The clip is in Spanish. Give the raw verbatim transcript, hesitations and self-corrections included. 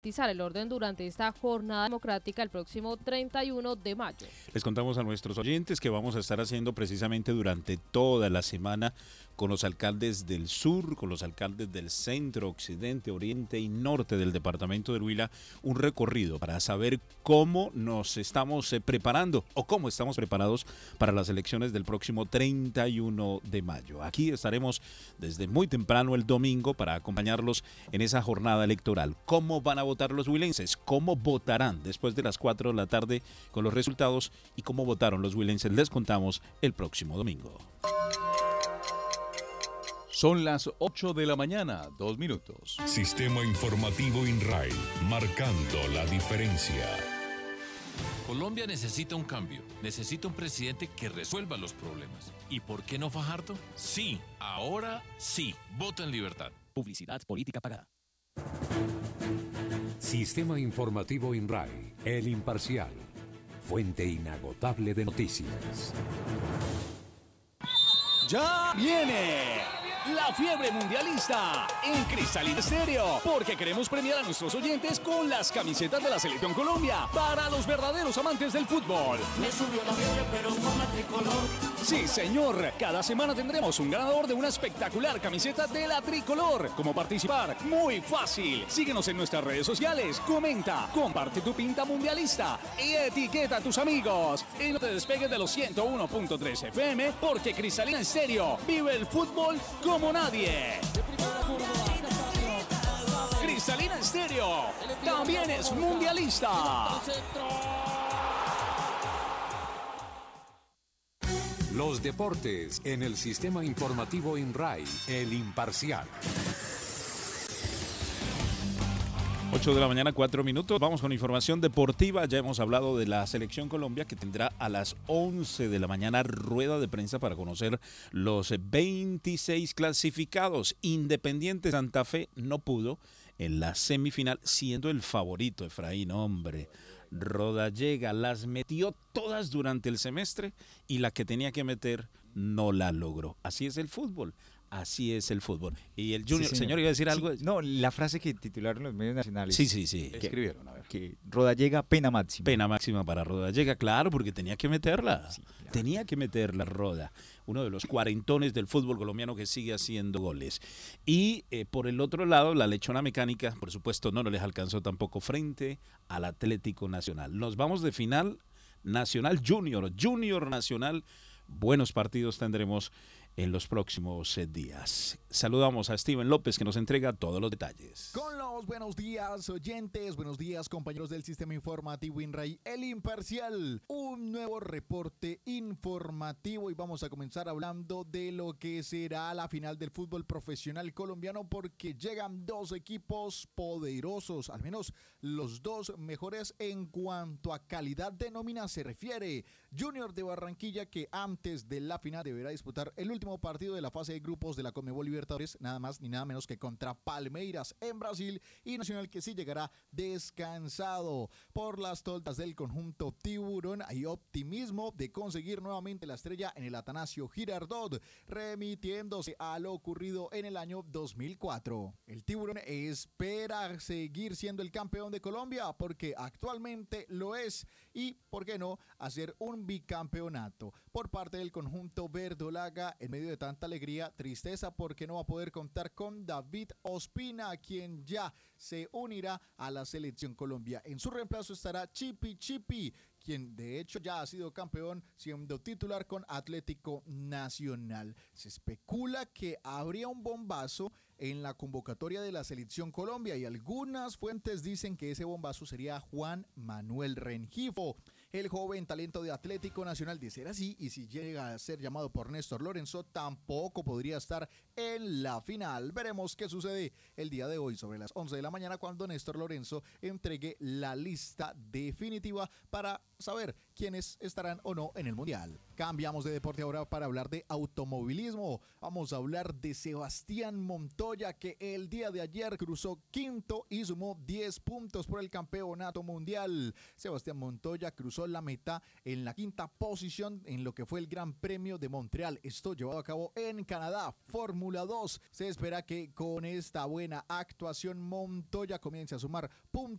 el orden durante esta jornada democrática el próximo treinta y uno de mayo. Les contamos a nuestros oyentes que vamos a estar haciendo precisamente durante toda la semana con los alcaldes del sur, con los alcaldes del centro, occidente, oriente y norte del departamento del Huila, un recorrido para saber cómo nos estamos eh, preparando o cómo estamos preparados para las elecciones del próximo treinta y uno de mayo. Aquí estaremos desde muy temprano el domingo para acompañarlos en esa jornada electoral. ¿Cómo van a votar los huilenses? ¿Cómo votarán después de las cuatro de la tarde con los resultados? ¿Y cómo votaron los huilenses? Les contamos el próximo domingo. Son las ocho de la mañana, dos minutos. Sistema Informativo INRAI, marcando la diferencia. Colombia necesita un cambio, necesita un presidente que resuelva los problemas. ¿Y por qué no Fajardo? Sí, ahora sí, vota en libertad. Publicidad política pagada. Sistema Informativo INRAI, el imparcial, fuente inagotable de noticias. ¡Ya viene! La fiebre mundialista en Cristalina Estéreo, porque queremos premiar a nuestros oyentes con las camisetas de la Selección Colombia para los verdaderos amantes del fútbol. Me subió la fiebre, pero con la tricolor. Sí, señor. Cada semana tendremos un ganador de una espectacular camiseta de la tricolor. ¿Cómo participar? Muy fácil. Síguenos en nuestras redes sociales, comenta, comparte tu pinta mundialista y etiqueta a tus amigos. Y no te despegues de los ciento uno punto tres F M, porque Cristalina Estéreo vive el fútbol como nadie. Cristalina Estéreo también es mundialista. Los deportes en el Sistema Informativo INRAI, el imparcial. ocho de la mañana, cuatro minutos. Vamos con información deportiva. Ya hemos hablado de la Selección Colombia, que tendrá a las once de la mañana rueda de prensa para conocer los veintiséis clasificados. Independiente Santa Fe no pudo en la semifinal, siendo el favorito. Efraín, hombre, Rodallega las metió todas durante el semestre y la que tenía que meter no la logró. Así es el fútbol. Así es el fútbol. Y el Junior, sí, señor. señor, iba a decir algo. Sí, no, la frase que titularon los medios nacionales. Sí, sí, sí. Que, escribieron, a ver. Que Rodallega, pena máxima. Pena máxima para Rodallega, claro, porque tenía que meterla. Sí, claro. Tenía que meterla, Roda. Uno de los cuarentones del fútbol colombiano que sigue haciendo goles. Y eh, por el otro lado, la Lechona Mecánica, por supuesto, no, no les alcanzó tampoco frente al Atlético Nacional. Nos vamos de final Nacional Junior, Junior Nacional. Buenos partidos tendremos en los próximos días. Saludamos a Steven López, que nos entrega todos los detalles. Con los buenos días, oyentes, buenos días, compañeros del Sistema Informativo INRAI, el imparcial, un nuevo reporte informativo, y vamos a comenzar hablando de lo que será la final del fútbol profesional colombiano, porque llegan dos equipos poderosos, al menos los dos mejores en cuanto a calidad de nómina se refiere. Junior de Barranquilla, que antes de la final deberá disputar el último partido de la fase de grupos de la Conmebol Libertadores, nada más ni nada menos que contra Palmeiras en Brasil, y Nacional, que sí llegará descansado. Por las toldas del conjunto tiburón hay optimismo de conseguir nuevamente la estrella en el Atanasio Girardot, remitiéndose a lo ocurrido en el año dos mil cuatro. El tiburón espera seguir siendo el campeón de Colombia, porque actualmente lo es, y por qué no hacer un bicampeonato. Por parte del conjunto verdolaga, en medio de tanta alegría, tristeza porque no va a poder contar con David Ospina, quien ya se unirá a la Selección Colombia. En su reemplazo estará Chipi Chipi, quien de hecho ya ha sido campeón siendo titular con Atlético Nacional. Se especula que habría un bombazo en la convocatoria de la Selección Colombia, y algunas fuentes dicen que ese bombazo sería Juan Manuel Rengifo, el joven talento de Atlético Nacional. De ser así, y si llega a ser llamado por Néstor Lorenzo, tampoco podría estar en la final. Veremos qué sucede el día de hoy sobre las once de la mañana, cuando Néstor Lorenzo entregue la lista definitiva para saber quiénes estarán o no en el Mundial. Cambiamos de deporte ahora para hablar de automovilismo. Vamos a hablar de Sebastián Montoya, que el día de ayer cruzó quinto y sumó diez puntos por el campeonato mundial. Sebastián Montoya cruzó la meta en la quinta posición en lo que fue el Gran Premio de Montreal. Esto llevado a cabo en Canadá, Fórmula dos. Se espera que con esta buena actuación Montoya comience a sumar puntos